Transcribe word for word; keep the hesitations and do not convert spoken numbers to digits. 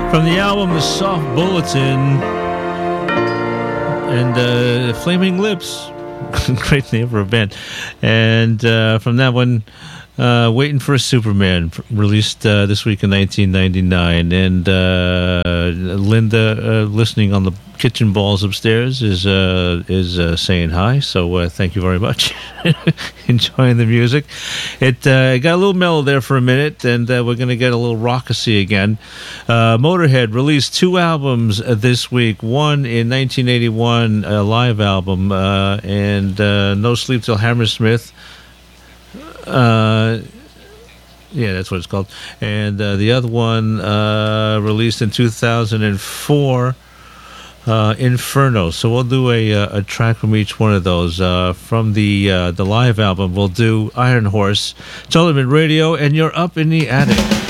From the album The Soft Bulletin and uh, Flaming Lips. Great name for a band. And uh, from that one, uh, Waiting for a Superman, released uh, this week in nineteen ninety-nine. And uh, Linda, uh, listening on the kitchen balls upstairs, is uh, is uh, saying hi. So uh, thank you very much. Enjoying the music. It uh, got a little mellow there for a minute, and uh, we're going to get a little raucousy again. Uh, Motorhead released two albums uh, this week. One in nineteen eighty-one, a live album, uh, and uh, No Sleep Till Hammersmith. Uh, yeah, that's what it's called. And uh, the other one uh, released in two thousand four. Uh, Inferno. So we'll do a a track from each one of those. Uh, from the uh, the live album, we'll do Iron Horse, Tolerant Radio, and You're Up in the Attic.